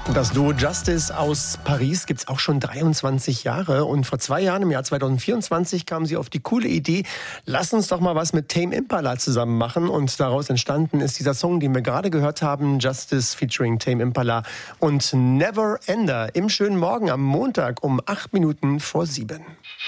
Das Duo Justice aus Paris gibt es auch schon 23 Jahre. Und vor 2 Jahren, im Jahr 2024, kamen sie auf die coole Idee, lass uns doch mal was mit Tame Impala zusammen machen. Und daraus entstanden ist dieser Song, den wir gerade gehört haben, Justice featuring Tame Impala und Never Ender. Im schönen Morgen am Montag um 7:08.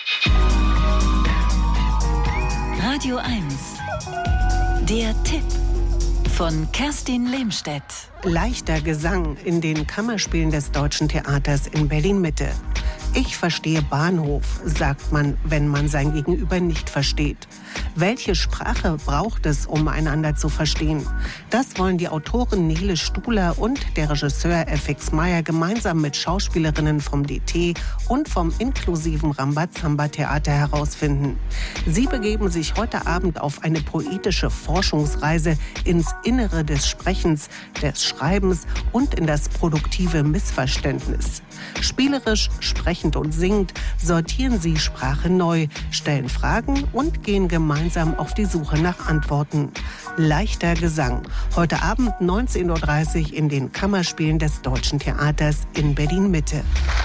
Radio 1. Der Tipp von Kerstin Lehmstedt. Leichter Gesang in den Kammerspielen des Deutschen Theaters in Berlin-Mitte. Ich verstehe Bahnhof, sagt man, wenn man sein Gegenüber nicht versteht. Welche Sprache braucht es, um einander zu verstehen? Das wollen die Autorin Nele Stuhler und der Regisseur FX Meyer gemeinsam mit Schauspielerinnen vom DT und vom inklusiven Rambazamba-Theater herausfinden. Sie begeben sich heute Abend auf eine poetische Forschungsreise ins Innere des Sprechens, des Schreibens und in das produktive Missverständnis. Spielerisch, sprechend und singend sortieren sie Sprache neu, stellen Fragen und gehen gemeinsam auf die Suche nach Antworten. Leichter Gesang. Heute Abend 19:30 Uhr in den Kammerspielen des Deutschen Theaters in Berlin-Mitte.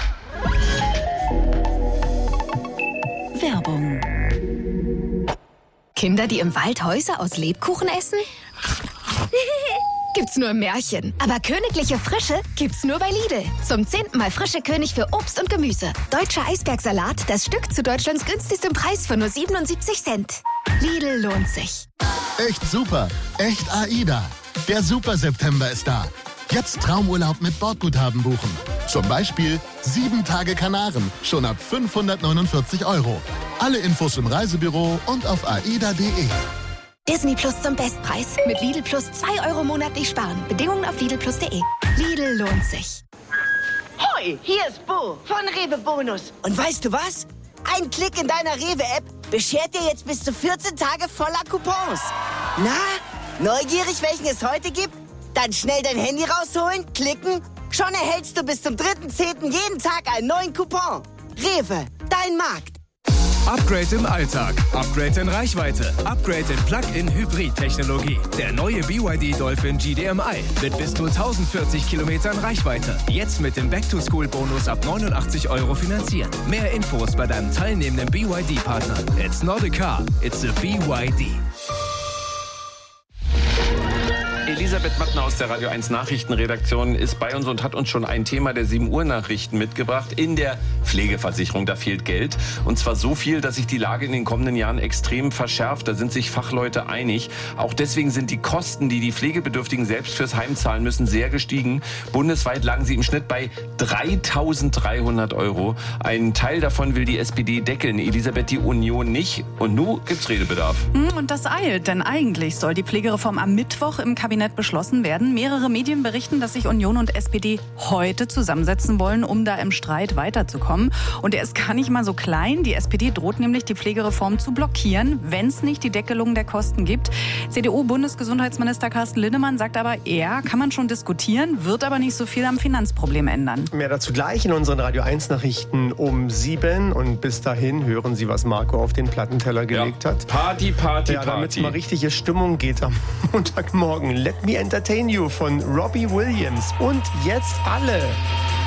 Werbung. Kinder, die im Wald Häuser aus Lebkuchen essen? Gibt's nur im Märchen. Aber königliche Frische gibt's nur bei Lidl. Zum 10. Mal frische König für Obst und Gemüse. Deutscher Eisbergsalat, das Stück zu Deutschlands günstigstem Preis für nur 77 Cent. Lidl lohnt sich. Echt super. Echt AIDA. Der Super September ist da. Jetzt Traumurlaub mit Bordguthaben buchen. Zum Beispiel 7 Tage Kanaren. Schon ab 549 €. Alle Infos im Reisebüro und auf aida.de. Disney Plus zum Bestpreis. Mit Lidl Plus 2 € monatlich sparen. Bedingungen auf lidlplus.de. Lidl lohnt sich. Hoi, hier ist Bo von Rewe Bonus. Und weißt du was? Ein Klick in deiner Rewe-App beschert dir jetzt bis zu 14 Tage voller Coupons. Na, neugierig, welchen es heute gibt? Dann schnell dein Handy rausholen, klicken. Schon erhältst du bis zum 3.10. jeden Tag einen neuen Coupon. Rewe, dein Markt. Upgrade im Alltag, Upgrade in Reichweite, Upgrade in Plug-in-Hybrid-Technologie. Der neue BYD Dolphin GDMI mit bis zu 1040 Kilometern Reichweite. Jetzt mit dem Back-to-School-Bonus ab 89 € finanzieren. Mehr Infos bei deinem teilnehmenden BYD-Partner. It's not a car, it's a BYD. Elisabeth Mattner aus der Radio 1 Nachrichtenredaktion ist bei uns und hat uns schon ein Thema der 7 Uhr Nachrichten mitgebracht. In der Pflegeversicherung, da fehlt Geld. Und zwar so viel, dass sich die Lage in den kommenden Jahren extrem verschärft. Da sind sich Fachleute einig. Auch deswegen sind die Kosten, die die Pflegebedürftigen selbst fürs Heim zahlen müssen, sehr gestiegen. Bundesweit lagen sie im Schnitt bei 3.300 €. Einen Teil davon will die SPD deckeln. Elisabeth, die Union nicht. Und nun gibt's Redebedarf. Und das eilt, denn eigentlich soll die Pflegereform am Mittwoch im Kabinett beschlossen werden. Mehrere Medien berichten, dass sich Union und SPD heute zusammensetzen wollen, um da im Streit weiterzukommen. Und der ist gar nicht mal so klein. Die SPD droht nämlich, die Pflegereform zu blockieren, wenn es nicht die Deckelung der Kosten gibt. CDU-Bundesgesundheitsminister Carsten Linnemann sagt aber, ja, kann man schon diskutieren, wird aber nicht so viel am Finanzproblem ändern. Mehr dazu gleich in unseren Radio 1 Nachrichten um 7. Und bis dahin hören Sie, was Marco auf den Plattenteller gelegt hat. Party, Party, ja, damit es Party. mal richtige Stimmung geht am Montagmorgen. Let Me Entertain You von Robbie Williams. Und jetzt alle.